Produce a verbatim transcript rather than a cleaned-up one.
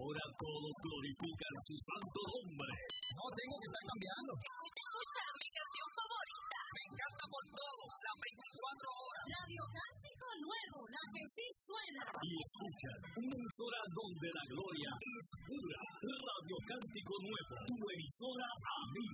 Ahora todos glorifican su santo nombre. No tengo que estar cambiando. Escucha mi canción favorita. Me encanta por todo, las veinticuatro horas. Radio Cántico Nuevo, la que sí suena. Y escuchan una emisora donde la gloria es pura. Radio Cántico Nuevo, tu emisora amiga.